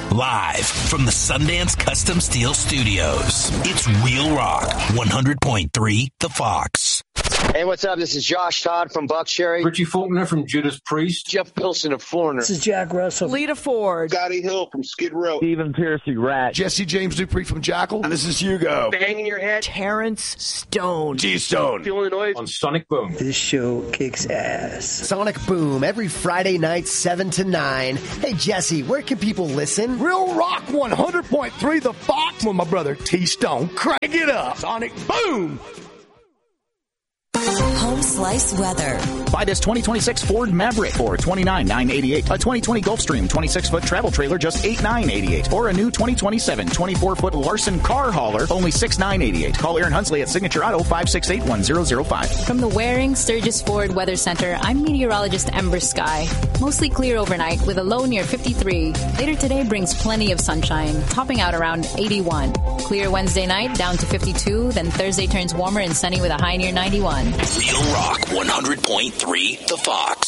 Live from the Sundance Custom Steel Studios, it's Real Rock 100.3 The Fox. Hey, what's up? This is Josh Todd from Buckcherry. Richie Faulkner from Judas Priest. Jeff Pilson of Foreigner. This is Jack Russell. Lita Ford. Scotty Hill from Skid Row. Stephen Pearcy, Rat. Jesse James Dupree from Jackal. And this is Hugo. Banging your head. Terrence Stone. G-Stone. Feeling the noise. On Sonic Boom. This show kicks ass. Sonic Boom, every Friday night, 7 to 9. Hey, Jesse, where can people listen? Real Rock 100.3 The Fox with my brother T-Stone. Crank it up. Sonic Boom. Home Slice Weather. Buy this 2026 Ford Maverick for $29,988. A 2020 Gulfstream 26-foot travel trailer, just $8,988. Or a new 2027 24-foot Larson car hauler, only $6,988. Call Aaron Hunsley at Signature Auto 568-1005. From the Waring Sturgis Ford Weather Center, I'm meteorologist Ember Sky. Mostly clear overnight with a low near 53. Later today brings plenty of sunshine, topping out around 81. Clear Wednesday night down to 52. Then Thursday turns warmer and sunny with a high near 91. Real Rock 100.3 The Fox.